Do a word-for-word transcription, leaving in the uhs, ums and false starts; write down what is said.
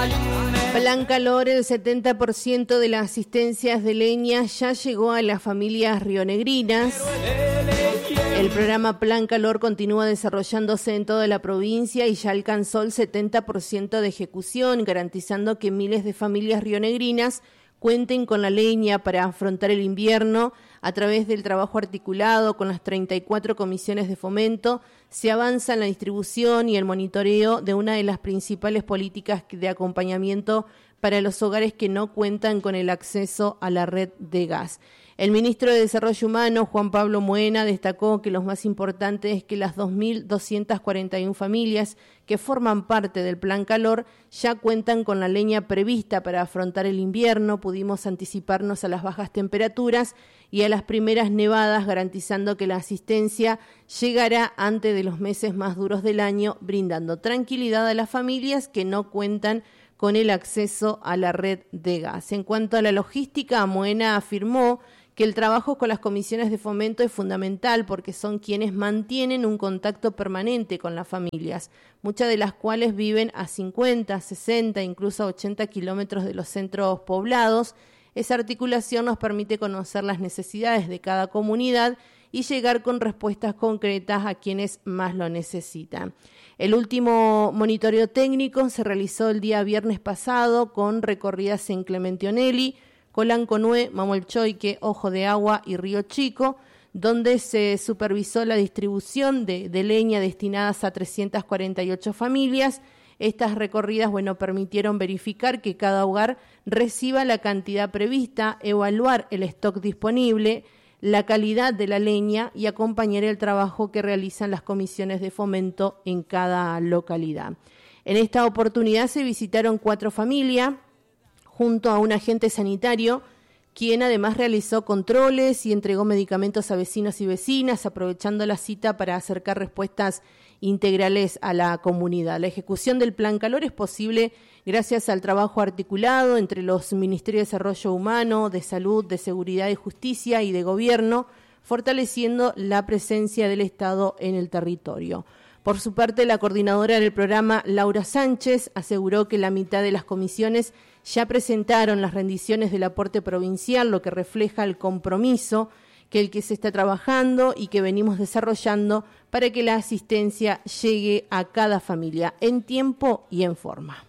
Plan Calor, el setenta por ciento de las asistencias de leña ya llegó a las familias rionegrinas. El programa Plan Calor continúa desarrollándose en toda la provincia y ya alcanzó el setenta por ciento de ejecución, garantizando que miles de familias rionegrinas cuenten con la leña para afrontar el invierno. A través del trabajo articulado con las treinta y cuatro comisiones de fomento, se avanza en la distribución y el monitoreo de una de las principales políticas de acompañamiento para los hogares que no cuentan con el acceso a la red de gas. El ministro de Desarrollo Humano, Juan Pablo Moena, destacó que lo más importante es que las dos mil doscientas cuarenta y una familias que forman parte del Plan Calor ya cuentan con la leña prevista para afrontar el invierno. Pudimos anticiparnos a las bajas temperaturas y a las primeras nevadas, garantizando que la asistencia llegará antes de los meses más duros del año, brindando tranquilidad a las familias que no cuentan con el acceso a la red de gas. En cuanto a la logística, Moena afirmó que el trabajo con las comisiones de fomento es fundamental porque son quienes mantienen un contacto permanente con las familias, muchas de las cuales viven a cincuenta, sesenta, incluso a ochenta kilómetros de los centros poblados. Esa articulación nos permite conocer las necesidades de cada comunidad y llegar con respuestas concretas a quienes más lo necesitan. El último monitoreo técnico se realizó el día viernes pasado con recorridas en Clemente Onelli, Colanconué, Mamolchoique, Ojo de Agua y Río Chico, donde se supervisó la distribución de, de leña destinadas a trescientas cuarenta y ocho familias. Estas recorridas, bueno, permitieron verificar que cada hogar reciba la cantidad prevista, evaluar el stock disponible, la calidad de la leña y acompañar el trabajo que realizan las comisiones de fomento en cada localidad. En esta oportunidad se visitaron cuatro familias junto a un agente sanitario, quien además realizó controles y entregó medicamentos a vecinos y vecinas, aprovechando la cita para acercar respuestas integrales a la comunidad. La ejecución del Plan Calor es posible gracias al trabajo articulado entre los Ministerios de Desarrollo Humano, de Salud, de Seguridad y Justicia y de Gobierno, fortaleciendo la presencia del Estado en el territorio. Por su parte, la coordinadora del programa, Laura Sánchez, aseguró que la mitad de las comisiones ya presentaron las rendiciones del aporte provincial, lo que refleja el compromiso que el que se está trabajando y que venimos desarrollando para que la asistencia llegue a cada familia en tiempo y en forma.